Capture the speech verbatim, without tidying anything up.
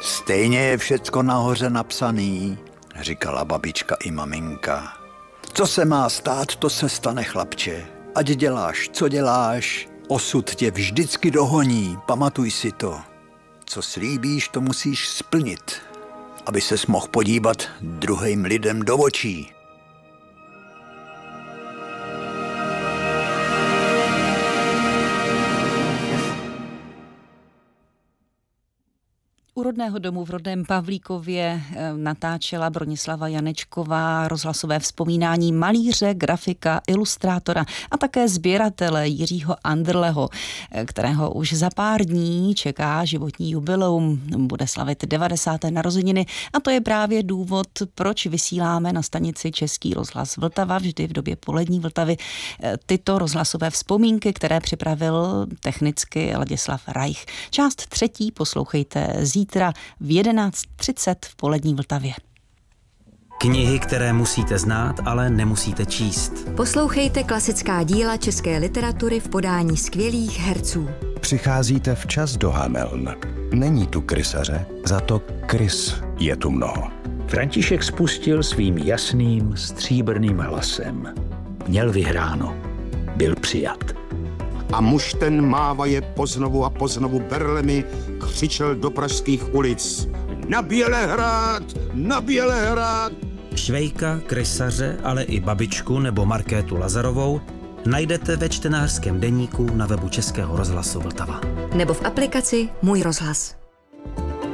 Stejně je všecko nahoře napsaný, říkala babička i maminka. Co se má stát, to se stane, chlapče. Ať děláš, co děláš, osud tě vždycky dohoní, pamatuj si to. Co slíbíš, to musíš splnit, aby ses mohl podívat druhým lidem do očí. U rodného domu v rodném Pavlíkově natáčela Bronislava Janečková rozhlasové vzpomínání malíře, grafika, ilustrátora a také sběratele Jiřího Andrleho, kterého už za pár dní čeká životní jubileum. Bude slavit devadesáté narozeniny a to je právě důvod, proč vysíláme na stanici Český rozhlas Vltava vždy v době polední Vltavy tyto rozhlasové vzpomínky, které připravil technicky Ladislav Reich. Část třetí poslouchejte zítra v jedenáct třicet v polední Vltavě. Knihy, které musíte znát, ale nemusíte číst. Poslouchejte klasická díla české literatury v podání skvělých herců. Přicházíte včas do Hameln. Není tu krysaře, za to krys je tu mnoho. František spustil svým jasným, stříbrným hlasem. Měl vyhráno. Byl přijat. A muž ten mávaje poznovu a poznovu berlemi křičel do pražských ulic. Na Bělehrad! Na Bělehrad! Švejka, krysaře, ale i babičku nebo Markétu Lazarovou najdete ve čtenářském deníku na webu Českého rozhlasu Vltava. Nebo v aplikaci Můj rozhlas.